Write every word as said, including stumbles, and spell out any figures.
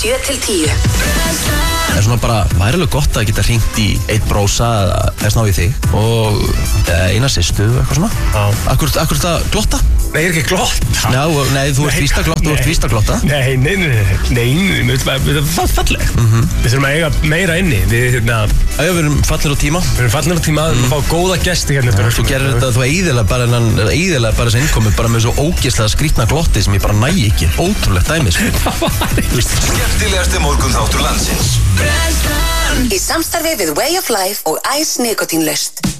sjö til tíu. Það er svona bara, væri alveg gott að geta hringt í eitt brósa eða sná í þig og eina sýstu eitthvað svona. Já. Akkur, akkur það glotta? Nei, ég er ekki glotta. Já, nei, þú ert víst að glotta, þú ert víst að glotta. Nei, nei, nei, nei, nei, við erum fallegt. Mm-hmm. Við þurfum að eiga meira inni. Við, hérna... Já, við erum fallir á tíma. Við erum fallir á tíma, við mm. erum að fá góða gesti hérna. Já, þú gerir þetta, þú eiðilega bara, eiðilega bara þessi innkomi bara með svo ógeðslega skrýtna glotti sem ég bara næ ekki. Ótrúlegt dæmis. Skemmtilegasti morgunþáttur landsins. Í samstarfi við Way of Life og Ice Nikotínlaust.